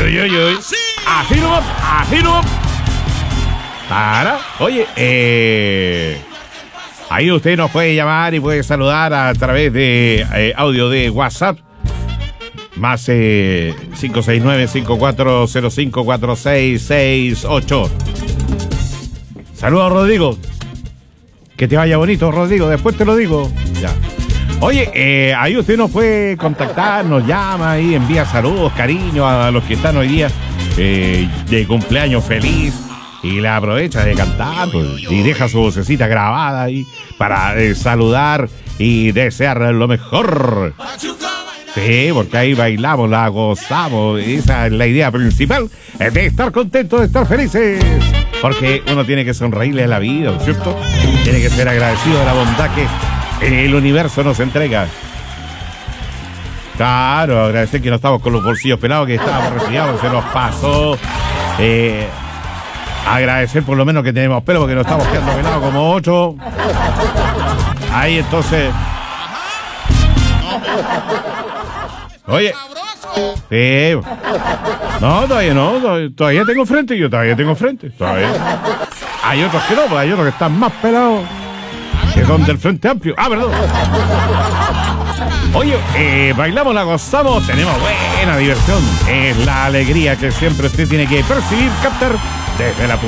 uy, uy, uy. Así nomás, así nomás. Para. Oye, ahí usted nos puede llamar y puede saludar a través de audio de WhatsApp. Más 569-5405-4668. Saludos, Rodrigo. Que te vaya bonito, Rodrigo. Después te lo digo. Ya. Oye, ahí usted nos puede contactar, nos llama y envía saludos, cariño a los que están hoy día de cumpleaños feliz. Y la aprovecha de cantar pues, y deja su vocecita grabada ahí para saludar y desear lo mejor. Sí, porque ahí bailamos, la gozamos. Esa es la idea principal, de estar contentos, de estar felices. Porque uno tiene que sonreírle a la vida, ¿no es cierto? Tiene que ser agradecido de la bondad que el universo nos entrega. Claro, agradecer que no estamos con los bolsillos pelados, que estábamos resfriados, se nos pasó. Agradecer por lo menos que tenemos pelo, porque no estamos quedando pelados como otros. Ahí entonces... Oye, sí. No, todavía no, todavía tengo frente, yo todavía tengo frente, todavía. Hay otros que no, pues hay otros que están más pelados, que son del Frente Amplio. Ah, perdón. Oye, bailamos, la gozamos, tenemos buena diversión. Es la alegría que siempre usted tiene que percibir, captar desde la